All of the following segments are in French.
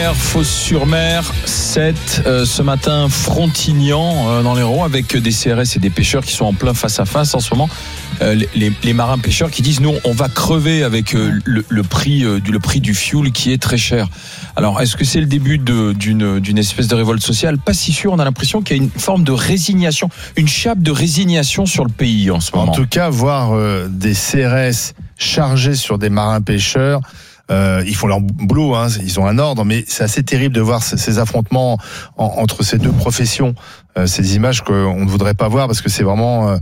Fos-sur-Mer, 7 ce matin, Frontignan dans l'Hérault, avec des CRS et des pêcheurs qui sont en plein face à face en ce moment. Les marins pêcheurs qui disent nous on va crever avec le prix du fuel qui est très cher. Alors est-ce que c'est le début d'une espèce de révolte sociale? Pas si sûr, on a l'impression qu'il y a une forme de résignation, une chape de résignation sur le pays en ce moment. En tout cas, voir des CRS chargés sur des marins pêcheurs, ils font leur boulot, hein, ils ont un ordre, mais c'est assez terrible de voir ces affrontements entre ces deux professions. Ces images qu'on ne voudrait pas voir parce que c'est vraiment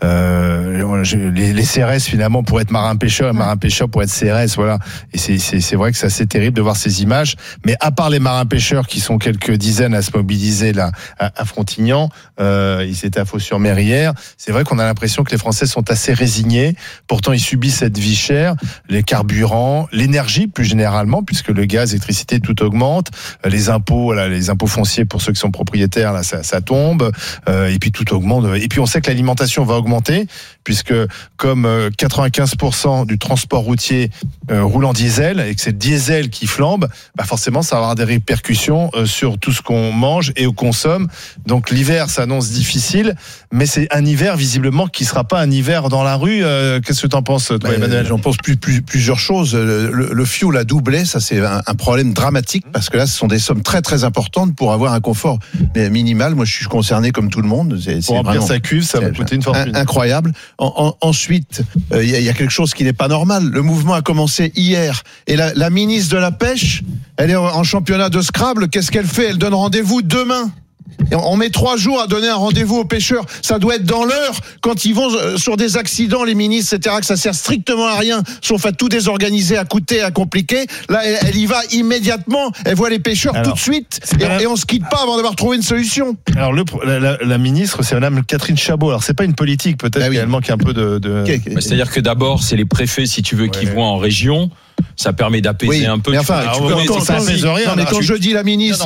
les CRS finalement pour être marin pêcheur et marin pêcheur pour être CRS, voilà. Et c'est vrai que c'est assez terrible de voir ces images. Mais à part les marins pêcheurs qui sont quelques dizaines à se mobiliser là à Frontignan, ils étaient à Fos-sur-Mer hier. C'est vrai qu'on a l'impression que les Français sont assez résignés. Pourtant ils subissent cette vie chère, les carburants, l'énergie plus généralement puisque le gaz, l'électricité, tout augmente, les impôts, là, les impôts fonciers pour ceux qui sont propriétaires, là ça tombe. Et puis tout augmente. Et puis on sait que l'alimentation va augmenter puisque comme 95% du transport routier roule en diesel et que c'est le diesel qui flambe, bah forcément ça va avoir des répercussions sur tout ce qu'on mange et qu'on consomme. Donc l'hiver s'annonce difficile, mais c'est un hiver visiblement qui sera pas un hiver dans la rue. Qu'est-ce que tu en penses, toi, Emmanuel? J'en pense plusieurs choses. Le fuel a doublé, ça c'est un problème dramatique parce que là ce sont des sommes très très importantes pour avoir un confort minimal. Moi je suis concerné comme tout le monde. Pour remplir sa cuve, ça va coûter une fortune. Incroyable. Ensuite, il y a quelque chose qui n'est pas normal. Le mouvement a commencé hier et la ministre de la Pêche, elle est en championnat de Scrabble. Qu'est-ce qu'elle fait? Elle donne rendez-vous demain. Et on met 3 jours à donner un rendez-vous aux pêcheurs. Ça doit être dans l'heure quand ils vont sur des accidents, les ministres, etc., que ça sert strictement à rien, sauf à tout désorganiser, à coûter, à compliquer. Là, elle y va immédiatement. Elle voit les pêcheurs tout de suite et on se quitte pas avant d'avoir trouvé une solution. Alors la ministre, c'est Madame Catherine Chabot. Alors c'est pas une politique, peut-être qu'elle manque un peu de... C'est-à-dire que d'abord, c'est les préfets, si tu veux, qui vont en région. Ça permet d'apaiser un peu. Mais enfin, quand je dis la ministre,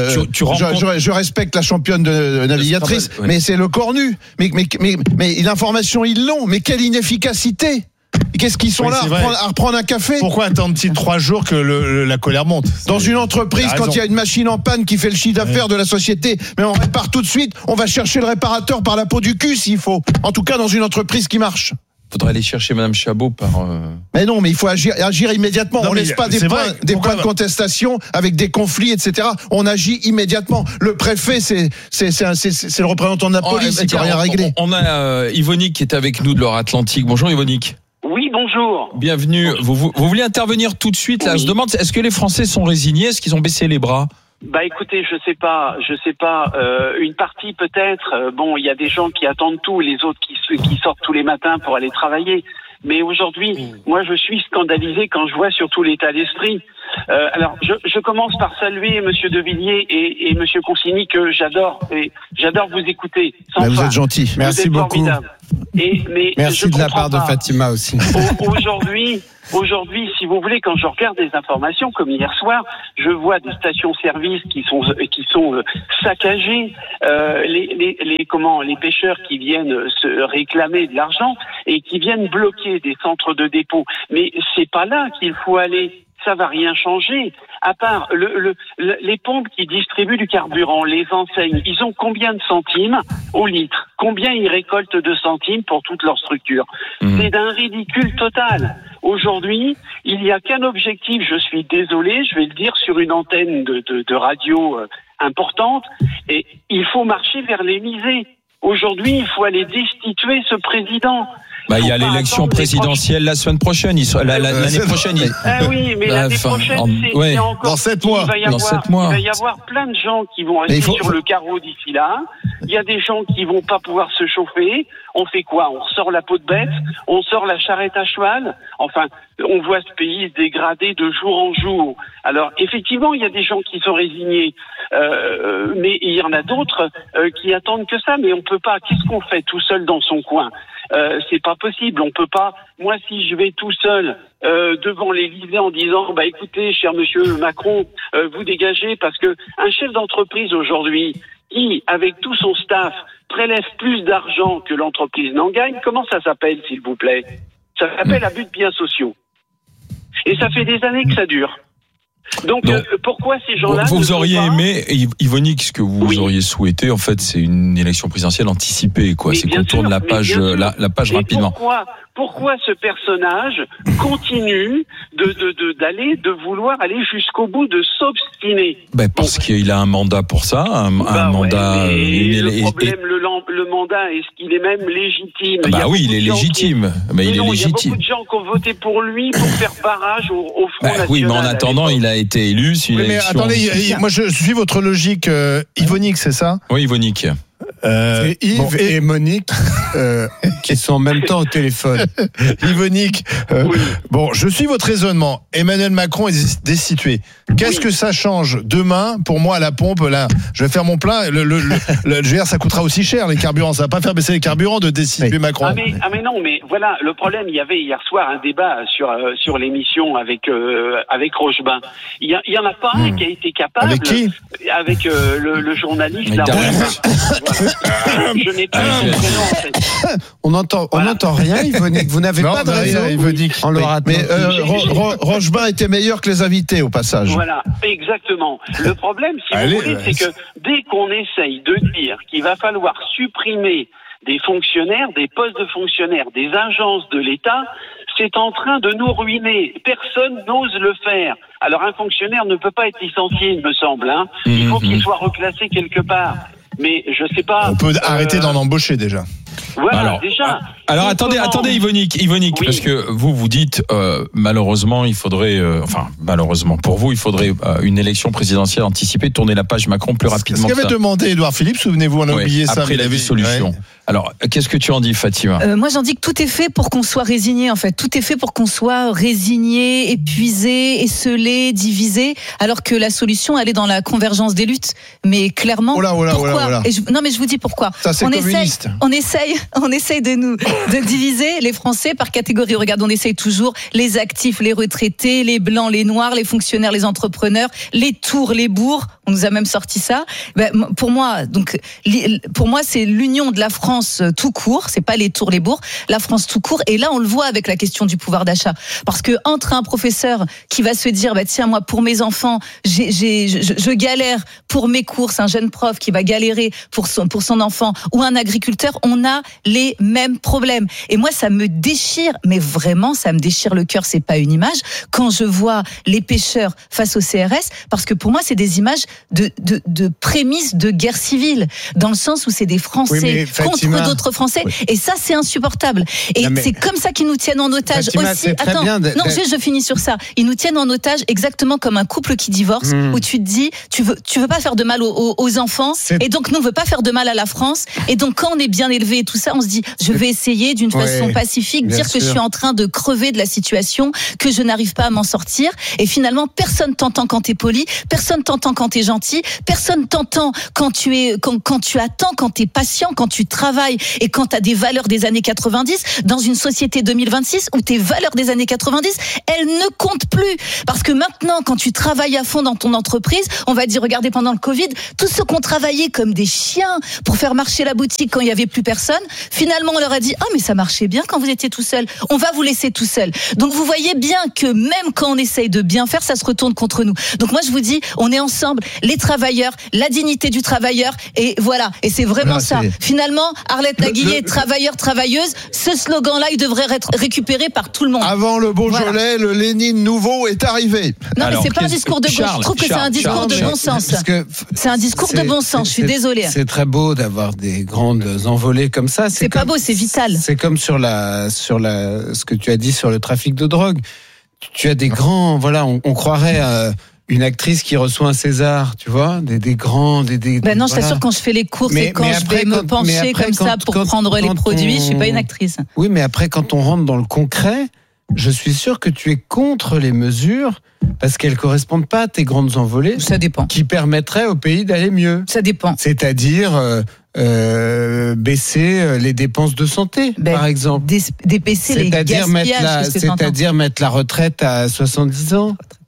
je respecte la championne de navigatrice, mais c'est le cornu. Mais l'information, ils l'ont. Mais quelle inefficacité! Qu'est-ce qu'ils sont là à reprendre un café? Pourquoi attendre-t-il 3 jours que la colère monte? Dans une entreprise, quand il y a une machine en panne qui fait le chiffre d'affaires de la société, mais on répare tout de suite, on va chercher le réparateur par la peau du cul s'il faut. En tout cas, dans une entreprise qui marche. Faudrait aller chercher Madame Chabot par... Mais non, mais il faut agir immédiatement. On laisse pas des points de contestation avec des conflits, etc. On agit immédiatement. Le préfet, c'est le représentant de la police. Il peut rien régler. On a Yvonique qui est avec nous de Loire-Atlantique. Bonjour Yvonique. Oui, bonjour. Bienvenue. Vous voulez intervenir tout de suite là? Je demande, est-ce que les Français sont résignés? Est-ce qu'ils ont baissé les bras? Bah écoutez, je sais pas. Une partie peut-être. Bon, il y a des gens qui attendent tout, les autres qui sortent tous les matins pour aller travailler. Mais aujourd'hui, moi, je suis scandalisé quand je vois surtout l'état d'esprit. Alors, je commence par saluer Monsieur De Villiers et Monsieur Consigny que j'adore vous écouter. Vous êtes gentil. Merci beaucoup. Merci de la part de Fatima aussi. Aujourd'hui, si vous voulez, quand je regarde des informations comme hier soir, je vois des stations-service qui sont saccagées, les pêcheurs qui viennent se réclamer de l'argent et qui viennent bloquer des centres de dépôt. Mais c'est pas là qu'il faut aller. Ça va rien changer. À part les pompes qui distribuent du carburant, les enseignes, ils ont combien de centimes au litre? Combien ils récoltent de centimes pour toute leur structure? C'est d'un ridicule total. Aujourd'hui, il n'y a qu'un objectif, je suis désolé, je vais le dire sur une antenne de radio importante, et il faut marcher vers l'Élysée. Aujourd'hui, il faut aller destituer ce président. Il y a l'élection présidentielle la semaine prochaine. L'année prochaine. Ah oui, mais l'année prochaine, c'est encore. Dans 7 mois. Il va y avoir plein de gens qui vont rester sur le carreau d'ici là. Il y a des gens qui vont pas pouvoir se chauffer. On fait quoi? On sort la peau de bête? On sort la charrette à cheval? Enfin, on voit ce pays se dégrader de jour en jour. Alors, effectivement, il y a des gens qui sont résignés. Mais il y en a d'autres qui attendent que ça. Mais on peut pas. Qu'est-ce qu'on fait tout seul dans son coin? C'est pas possible. On peut pas. Moi, si je vais tout seul devant l'Élysée en disant, écoutez, cher Monsieur Macron, vous dégagez, parce que un chef d'entreprise aujourd'hui qui, avec tout son staff, prélève plus d'argent que l'entreprise n'en gagne, comment ça s'appelle, s'il vous plaît? Ça s'appelle abus de biens sociaux. Et ça fait des années que ça dure. Donc pourquoi ces gens-là vous auriez aimé, Yvonique, ce que vous auriez souhaité, en fait, c'est une élection présidentielle anticipée, quoi. C'est qu'on tourne la page rapidement. Pourquoi ce personnage continue de vouloir aller jusqu'au bout, de s'obstiner? Parce qu'il a un mandat pour ça, un mandat. Le problème, le mandat, est-ce qu'il est même légitime? Il est légitime. Il y a beaucoup de gens qui ont voté pour lui pour faire barrage au Front National. Oui, mais en attendant, il a été élu. Mais attendez, moi je suis votre logique. Yvonique, c'est ça? Oui, Yvonique. C'est Yves et Monique qui sont en même temps au téléphone. Yvonique, bon, je suis votre raisonnement. Emmanuel Macron est destitué. Qu'est-ce que ça change demain pour moi à la pompe? Là, je vais faire mon plein. Je veux dire, ça coûtera aussi cher les carburants. Ça va pas faire baisser les carburants de destituer Macron. Mais non, mais voilà, le problème. Il y avait hier soir un débat sur l'émission avec Rochebin. Il y en a pas un qui a été capable. Avec qui? Avec le journaliste. Je n'ai pas son prénom, en fait. On n'entend rien, Yvonique. Vous n'avez pas de raison, Yvonique. Mais Rochebin était meilleur que les invités, au passage. Voilà, exactement. Le problème, si vous voulez, c'est que dès qu'on essaye de dire qu'il va falloir supprimer des fonctionnaires, des postes de fonctionnaires, des agences de l'État, c'est en train de nous ruiner. Personne n'ose le faire. Alors un fonctionnaire ne peut pas être licencié, il me semble. Il faut qu'il soit reclassé quelque part. Mais je sais pas. On peut arrêter d'en embaucher déjà. Voilà, déjà. Alors attendez, Yvonique, parce que vous dites malheureusement il faudrait, malheureusement pour vous, il faudrait une élection présidentielle anticipée, tourner la page Macron plus rapidement. Ce qu'avait demandé Édouard Philippe, souvenez-vous, on a oublié ça. Après, il avait solution. Ouais. Alors, qu'est-ce que tu en dis, Fatima? Moi, j'en dis que tout est fait pour qu'on soit résigné, en fait. Tout est fait pour qu'on soit résigné, épuisé, esseulé, divisé, alors que la solution, elle est dans la convergence des luttes. Mais clairement, pourquoi? Non, mais je vous dis pourquoi. Ça, c'est communiste. On essaye de diviser les Français par catégorie. Regarde, on essaye toujours les actifs, les retraités, les blancs, les noirs, les fonctionnaires, les entrepreneurs, les tours, les bourgs. On nous a même sorti ça. Pour moi, c'est l'union de la France tout court. C'est pas les tours, les bourgs. La France tout court. Et là, on le voit avec la question du pouvoir d'achat. Parce que entre un professeur qui va se dire, tiens, moi, pour mes enfants, je galère pour mes courses, un jeune prof qui va galérer pour son enfant, ou un agriculteur, on a les mêmes problèmes. Et moi, ça me déchire, mais vraiment, ça me déchire le cœur. C'est pas une image. Quand je vois les pêcheurs face au CRS, parce que pour moi, c'est des images de prémices de guerre civile, dans le sens où c'est des Français contre d'autres Français, et ça, c'est insupportable. Et c'est comme ça qu'ils nous tiennent en otage. Fatima, aussi. Attends, je finis sur ça. Ils nous tiennent en otage exactement comme un couple qui divorce, où tu te dis, tu veux pas faire de mal aux enfants, et donc nous, on veut pas faire de mal à la France, et donc quand on est bien élevé et tout ça, on se dit, je vais essayer d'une façon pacifique, dire que je suis en train de crever de la situation, que je n'arrive pas à m'en sortir, et finalement, personne t'entend quand t'es poli, personne t'entend quand t'es gentil, personne t'entend quand tu attends, quand t'es patient, quand tu travailles, et quand t'as des valeurs des années 90, dans une société 2026 où tes valeurs des années 90, elles ne comptent plus. Parce que maintenant, quand tu travailles à fond dans ton entreprise, on va dire, regardez, pendant le Covid, tous ceux qui ont travaillé comme des chiens pour faire marcher la boutique quand il y avait plus personne, finalement, on leur a dit, mais ça marchait bien quand vous étiez tout seul. On va vous laisser tout seul. Donc, vous voyez bien que même quand on essaye de bien faire, ça se retourne contre nous. Donc, moi, je vous dis, on est ensemble, les travailleurs, la dignité du travailleur, et voilà. Et c'est vraiment ça. Finalement, Arlette Laguillet, travailleur, travailleuse, ce slogan-là, il devrait être récupéré par tout le monde. Avant le Beaujolais, le Lénine nouveau est arrivé. Non, mais c'est pas un discours de gauche. Je trouve que c'est un discours de bon sens. C'est un discours de bon sens. Je suis désolée. C'est très beau d'avoir des grandes envolées comme ça. C'est pas beau, c'est vital. C'est comme sur ce que tu as dit sur le trafic de drogue. Tu as des grands, on croirait une actrice qui reçoit un César, tu vois, des grands, non, je t'assure, quand je fais les courses et quand je vais me pencher comme ça pour prendre les produits, je suis pas une actrice. Oui, mais après, quand on rentre dans le concret, je suis sûr que tu es contre les mesures parce qu'elles correspondent pas à tes grandes envolées. Ça dépend. Qui permettraient au pays d'aller mieux. Ça dépend. C'est-à-dire baisser les dépenses de santé, par exemple. Baisser les gaspillages. C'est-à-dire mettre la retraite à 70 ans.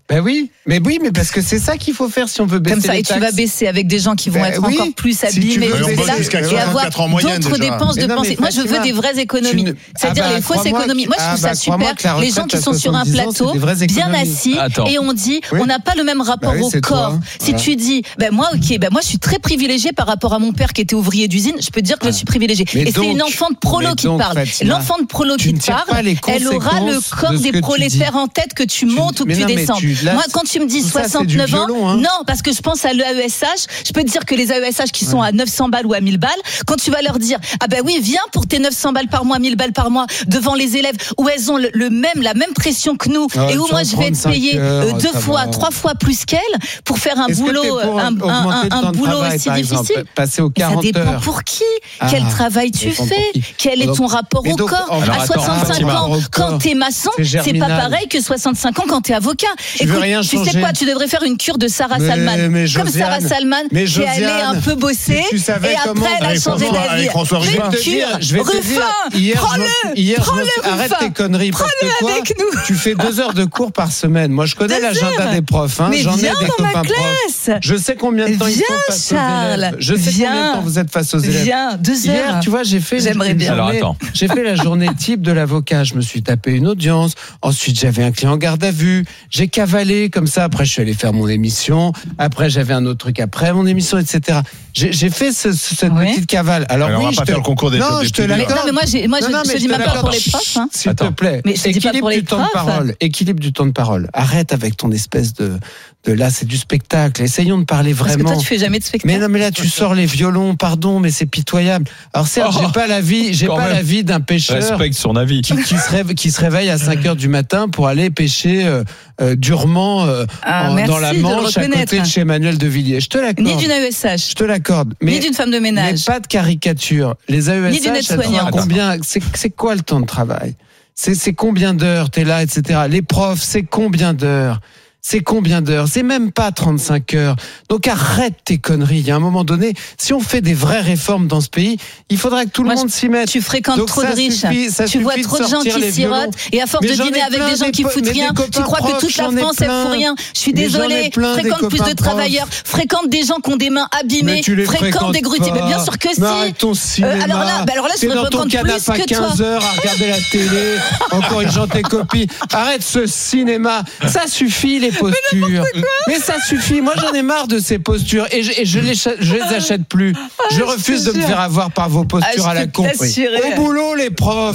Ben oui, mais parce que c'est ça qu'il faut faire si on veut baisser comme ça, les et taxes. tu vas baisser avec des gens qui vont être encore plus Si tu abîmés, veux, et on bosse jusqu'à 64 ans en moyenne, d'autres déjà. dépenses de Mais non, pensée. mais Moi, je veux Fatima, des vraies économies. C'est-à-dire les fausses crois-moi économies. Moi, je trouve ça crois-moi super. que la Les gens retraite qui à sont sur un 70 ans, c'est plateau, des vraies bien économies. assis, Attends. et on dit, Oui. on n'a pas le même rapport Bah oui, au c'est corps. toi. Si Voilà. tu dis, moi, moi, je suis très privilégiée par rapport à mon père qui était ouvrier d'usine. Je peux te dire que je suis privilégiée. Mais Et c'est donc- une enfant de prolo mais qui donc, parle. Fatima, L'enfant de prolo tu qui ne te tires parle, pas les elle aura le conséquences corps de ce des que tu prolétaires dis. en tête que tu montes ou que mais tu non, mais descends. là, Moi, quand tu me dis tout ça, c'est du 69 ans, violon, hein. non, parce que je pense à l'AESH, je peux te dire que les AESH qui sont à 900 balles ou à 1000 balles, quand tu vas leur dire, ah ben oui, viens pour tes 900 balles par mois, 1000 balles par mois, devant les élèves, où elles ont la même pression que nous, Ah, et où moi je vais être 35 payée heures, 2 ça fois, va. 3 fois plus qu'elles pour faire un Est-ce que boulot, t'es pour un augmenter le temps de boulot travail, aussi par exemple, difficile. passer aux Ça 40 dépend heures. pour qui, Ah, quel travail tu ça dépend fais, pour qui. quel est Donc- ton rapport mais au donc, corps. alors, À attends, 65 Fatima. ans, quand t'es maçon, C'est c'est pas germinal. pareil que 65 ans quand t'es avocat. Tu veux rien tu sais changer. quoi, tu devrais faire une cure de Sarah Mais- Salman. mais Comme Sarah Josiane, Salman, mais qui est allée Josiane, un peu bosser, tu savais et comment- après elle a Avec changé François- d'avis. avec François Fais Ruffin. une cure. Je vais te dire, Ruffin, hier, je prends-le, arrête Ruffin. tes conneries. Parce que Prends-le toi, avec nous. tu fais 2 heures de cours par semaine. Moi, je connais 2 l'agenda heures. des profs. Hein. Mais J'en ai des viens dans ma copains profs. classe. Je sais combien de temps ils Viens, sont face Charles. aux élèves. Je sais combien de Viens. temps vous êtes face aux élèves. Viens, 2 heures. Hier, tu vois, j'ai fait J'aimerais une bien. journée- Alors, attends. J'ai fait la journée type de l'avocat. Je me suis tapé une audience. Ensuite, j'avais un client en garde à vue. J'ai cavalé comme ça. Après, je suis allé faire mon émission. Après, j'avais un autre truc après mon émission, etc. J'ai fait cette Ouais. petite cavale. Alors, Alors, on oui, va pas faire le concours des Non, jeunes je te députés. Mais, l'accorde. non, mais moi, je dis même pas pour les profs. Hein. S'il te Attends. plaît. Mais je te dis pas Équilibre pour les du temps de profs. parole. Équilibre du temps de parole. Arrête avec ton espèce de là, c'est du spectacle. Essayons de parler Parce que vraiment. toi, tu fais jamais de spectacle. Mais non, mais là, tu sors les violons, pardon, mais c'est pitoyable. Alors certes, Oh, j'ai pas quand même. la vie d'un pêcheur Respecte son avis. qui se réveille à 5 heures du matin pour aller pêcher durement Merci dans la de le Manche à reconnaître. côté de chez Emmanuel de Villiers. Je te l'accorde. Ni d'une AESH, Je te l'accorde. ni Mais d'une femme de mais ménage. pas de caricature. Les AESH, Ni d'une elles sont aide-soignante. à combien c'est quoi le temps de travail? C'est combien d'heures t'es là, etc. Les profs, c'est combien d'heures? C'est combien d'heures? C'est même pas 35 heures. Donc arrête tes conneries. Il y a un moment donné, si on fait des vraies réformes dans ce pays, il faudra que tout le Moi, monde s'y mette. Tu fréquentes Donc trop de ça riches. suffit, ça Tu vois suffit de trop de gens sortir qui les violons. sirotent. Et à force Mais de j'en ai dîner avec plein des gens des qui po- foutent mais des rien, tu copains crois que proches, toute la j'en ai France, elle plein. fout rien. Je suis Mais j'en ai désolée. plein des Fréquente plus copains de travailleurs. Fréquente des gens qui ont des mains Mais abîmées. tu les Fréquente des grutiers. Mais bien sûr que si. Mais arrête ton cinéma. alors là, je T'es dans ton fréquente canapé plus à que toi. 15 heures à regarder la télé, en corrigeant tes copies. Arrête ce cinéma. Ça suffit, les postures. Mais ça suffit. Moi, j'en ai marre de ces postures et je les achète plus. Je refuse de me faire avoir par vos postures à la con. Au boulot, les profs.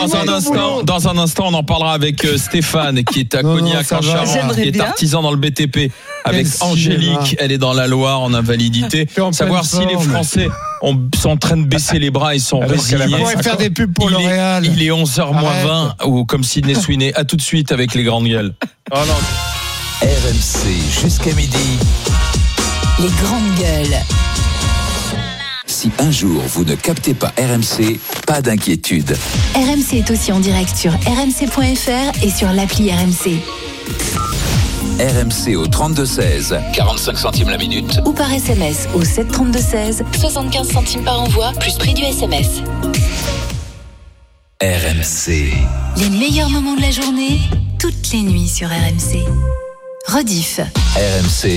Dans un instant, on en parlera avec Stéphane, qui est à Non, Cognac ça en va. Charente, J'aimerais qui est bien. artisan dans le BTP. Avec Quel Angélique, cinéma. elle est dans la Loire en invalidité. T'es en Savoir pleine si les forme. Français sont en train de baisser les bras, ils sont Alors qu'elle a résignés. pas On pourrait faire des pubs pour Il est- L'Oréal. Il est 11h moins Arrête. 20, ou comme Sidney Sweeney. À tout de suite avec les grandes gueules. Oh non. RMC jusqu'à midi. Les grandes gueules. Si un jour vous ne captez pas RMC, pas d'inquiétude. RMC est aussi en direct sur rmc.fr et sur l'appli RMC. RMC au 32-16, 45 centimes la minute. Ou par SMS au 732-16, 75 centimes par envoi, plus prix du SMS. RMC. Les meilleurs moments de la journée, toutes les nuits sur RMC. Rediff. RMC,